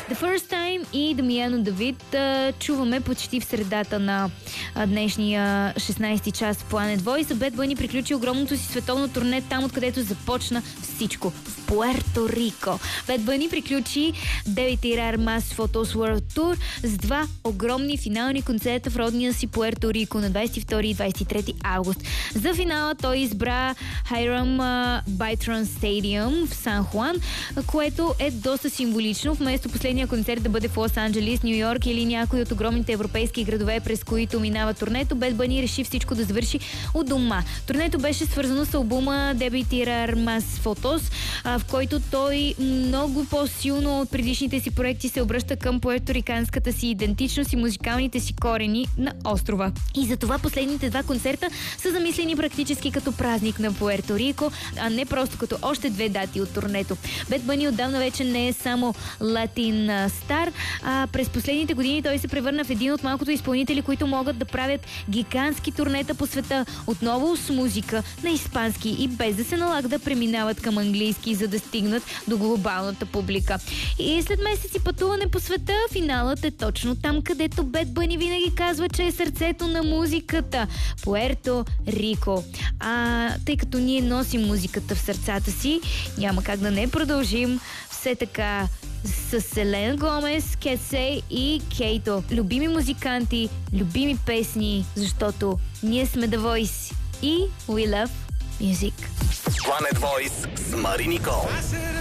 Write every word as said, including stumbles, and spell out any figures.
The First Time и Дамиано Давид чуваме почти в средата на днешния шестнайсети час в Planet Voice. Bad Bunny приключи огромното си световно турне там, откъдето започна всичко. В Пуерто Рико. Bad Bunny приключи Debe Tirar Más Fotos World Tour с два огромни финални концерта в родния си Пуерто Рико на двайсет и втори и двайсет и трети август. За финала той избра Hiram Bytron Stadium в Сан Хуан, което е доста символично. Вместо последния концерт да бъде в Лос-Анджелес, Ню Йорк или някои от огромните европейски градове, през които минава турнето, Bad Bunny реши всичко да завърши у дома. Турнето беше свързано с албума Debe Tirar Más Fotos, в който той много по-силно от предишните си проекти се обръща към пуерториканската си идентичност и музикалните си корени на острова. И затова последните два концерта са замислени практически като празник на Пуерто Рико, а не просто като още две дати от турнето. Bad Bunny отдавна вече не е само латин стар, а през последните години той се превърна в един от малкото изпълнители, които могат да правят гигантски турнета по света, отново с музика на испански и без да се налага да преминават към английски, за да стигнат до глобалната публика. И след месеци пътуване по света, финалът е точно там, където Bad Bunny винаги казва, че е сърцето на музиката – Пуерто Рико. А тъй като ние носим музиката в сърцата си, няма как да не продължим все така с Селена Гомес, Кетсей и Кейто. Любими музиканти, любими песни, защото ние сме The Voice и We Love Music. Planet Voice с Мари Никол.